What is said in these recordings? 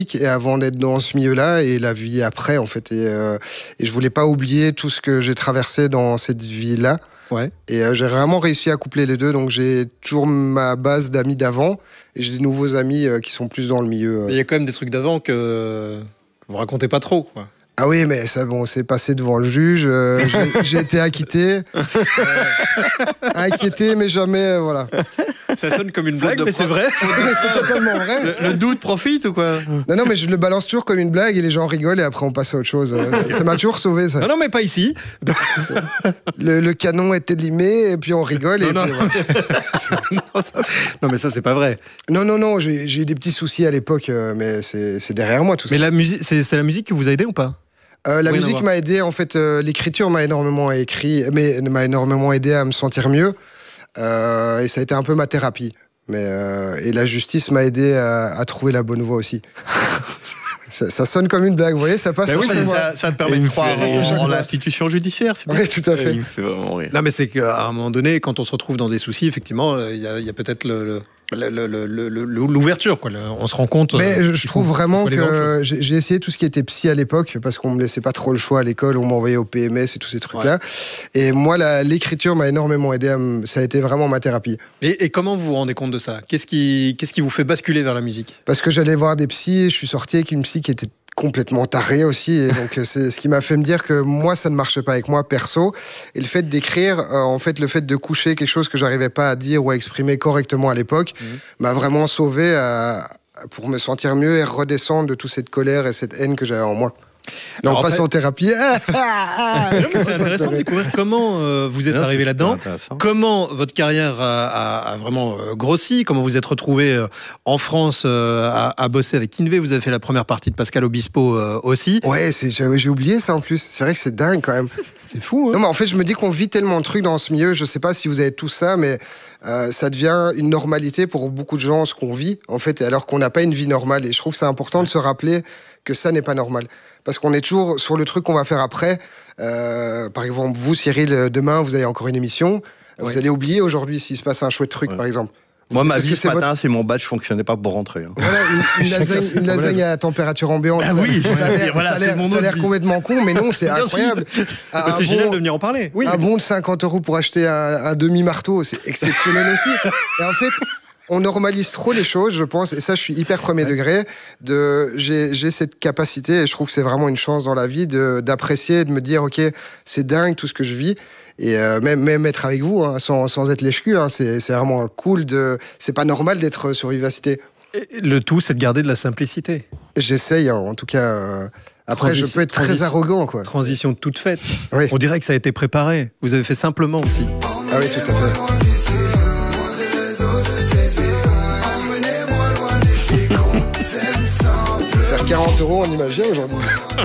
et avant d'être dans ce milieu-là et la vie après en fait et je voulais pas oublier tout ce que j'ai traversé dans cette vie-là. Ouais. Et j'ai vraiment réussi à coupler les deux, donc j'ai toujours ma base d'amis d'avant et j'ai des nouveaux amis qui sont plus dans le milieu. Il y a quand même des trucs d'avant que vous racontez pas trop, quoi. Ah oui, mais ça, bon, c'est passé devant le juge. J'ai été acquitté. Inquiété, mais jamais, voilà. Ça sonne comme une blague, mais c'est vrai. C'est totalement vrai. Le doute profite ou quoi? Non, mais je le balance toujours comme une blague et les gens rigolent et après on passe à autre chose. Ça m'a toujours sauvé, ça. Non, mais pas ici. Le canon était limé et puis on rigole. Non, puis, voilà. Non, mais ça, c'est pas vrai. Non, j'ai eu des petits soucis à l'époque, mais c'est derrière moi tout ça. Mais la musique, c'est la musique qui vous a aidé ou pas? La musique m'a aidé, en fait, l'écriture m'a énormément aidé à me sentir mieux. Et ça a été un peu ma thérapie. Et la justice m'a aidé à trouver la bonne voie aussi. Ça sonne comme une blague, vous voyez, ça passe. Oui, ça te permet de croire en l'institution judiciaire. Oui, tout à fait. Il me fait vraiment rire. Non, mais c'est qu'à un moment donné, quand on se retrouve dans des soucis, effectivement, il y a peut-être l'ouverture, quoi. On se rend compte. Mais je trouve vraiment que j'ai essayé tout ce qui était psy à l'époque parce qu'on me laissait pas trop le choix à l'école, on m'envoyait au PMS et tous ces trucs-là. Ouais. Et moi, l'écriture m'a énormément aidé. Ça a été vraiment ma thérapie. Et comment vous vous rendez compte de ça? Qu'est-ce qui vous fait basculer vers la musique? Parce que j'allais voir des psys, je suis sorti avec une psy qui était complètement taré aussi, et donc c'est ce qui m'a fait me dire que moi ça ne marchait pas avec moi perso, et le fait d'écrire, en fait le fait de coucher quelque chose que j'arrivais pas à dire ou à exprimer correctement à l'époque m'a vraiment sauvé pour me sentir mieux et redescendre de toute cette colère et cette haine que j'avais en moi. Là, on passe en thérapie. C'est intéressant de découvrir comment vous êtes arrivé là-dedans, comment votre carrière a vraiment grossi, comment vous êtes retrouvé en France à bosser avec Kinvey. Vous avez fait la première partie de Pascal Obispo aussi. Ouais, j'ai oublié ça en plus. C'est vrai que c'est dingue quand même. C'est fou, hein. Non, mais en fait, je me dis qu'on vit tellement de trucs dans ce milieu. Je sais pas si vous avez tout ça, mais ça devient une normalité pour beaucoup de gens, ce qu'on vit, en fait, alors qu'on n'a pas une vie normale. Et je trouve que c'est important de se rappeler que ça n'est pas normal. Parce qu'on est toujours sur le truc qu'on va faire après. Par exemple, vous, Cyril, demain, vous avez encore une émission. Vous allez oublier aujourd'hui s'il se passe un chouette truc, par exemple. Moi, ma vie ce matin, c'est mon badge fonctionnait pas pour rentrer. Hein. Voilà, une lasagne à température ambiante. Ah oui, ça a l'air complètement con, mais non, c'est incroyable. C'est génial de venir en parler. Oui. Un bon de 50 € pour acheter un demi-marteau, c'est exceptionnel aussi. Et en fait, on normalise trop les choses, je pense, et ça, je suis hyper premier degré. J'ai cette capacité, et je trouve que c'est vraiment une chance dans la vie d'apprécier, de me dire, ok, c'est dingue tout ce que je vis. Et même être avec vous, hein, sans être lèche-cul, hein, c'est vraiment cool. C'est pas normal d'être sur Vivacité. Et le tout, c'est de garder de la simplicité. J'essaye, hein, en tout cas. Après, je peux être très arrogant, quoi. Transition toute faite. Oui. On dirait que ça a été préparé. Vous avez fait simplement aussi. Ah oui, tout à fait. Faire 40 € en imagien aujourd'hui.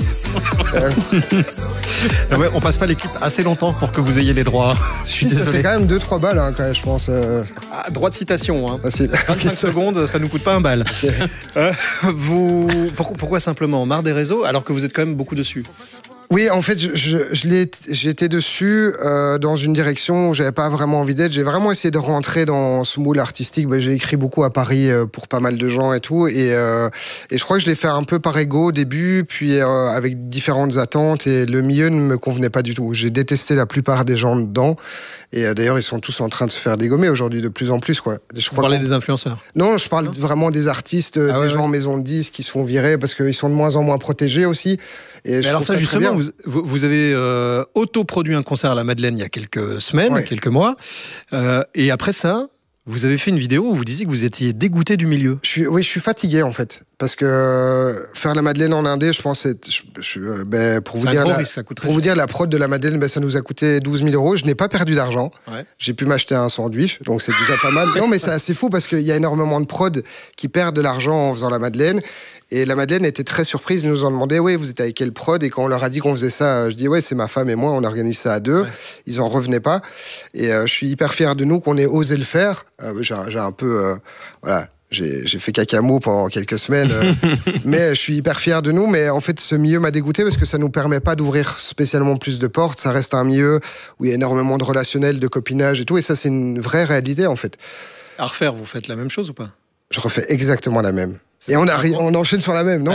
Ouais, on passe pas l'équipe assez longtemps pour que vous ayez les droits. Je suis désolé. C'est quand même 2-3 balles, hein, quand même, je pense. Droit de citation. Hein. 25 Okay. secondes, ça nous coûte pas un bal. Okay. Pourquoi simplement? Marre des réseaux alors que vous êtes quand même beaucoup dessus? Oui, en fait, j'étais dessus dans une direction où j'avais pas vraiment envie d'être. J'ai vraiment essayé de rentrer dans ce moule artistique. J'ai écrit beaucoup à Paris pour pas mal de gens et tout. Et je crois que je l'ai fait un peu par ego au début, puis avec différentes attentes. Et le milieu ne me convenait pas du tout. J'ai détesté la plupart des gens dedans. Et d'ailleurs, ils sont tous en train de se faire dégommer aujourd'hui de plus en plus, quoi. Vous parlez des influenceurs? Non, je parle vraiment des artistes, des gens en maison de disques qui se font virer parce qu'ils sont de moins en moins protégés aussi. Et alors ça, justement, vous avez autoproduit un concert à la Madeleine il y a quelques semaines, quelques mois. Et après ça, vous avez fait une vidéo où vous disiez que vous étiez dégoûté du milieu. Je suis fatigué, en fait. Parce que faire la Madeleine en indé, je pense, pour vous dire, la prod de la Madeleine, ça nous a coûté 12 000 €. Je n'ai pas perdu d'argent. Ouais. J'ai pu m'acheter un sandwich, donc c'est déjà pas mal. Non, mais c'est assez fou parce qu'il y a énormément de prod qui perdent de l'argent en faisant la Madeleine. Et la Madeleine était très surprise. Ils nous ont demandé, vous êtes avec quel prod? Et quand on leur a dit qu'on faisait ça, je dis, c'est ma femme et moi, on organise ça à deux. Ouais. Ils en revenaient pas. Et je suis hyper fier de nous qu'on ait osé le faire. J'ai un peu, j'ai fait cacamo pendant quelques semaines, mais je suis hyper fier de nous. Mais en fait, ce milieu m'a dégoûté parce que ça nous permet pas d'ouvrir spécialement plus de portes. Ça reste un milieu où il y a énormément de relationnel, de copinage et tout. Et ça, c'est une vraie réalité, en fait. À refaire, vous faites la même chose ou pas? Je refais exactement la même. Et on enchaîne sur la même, non?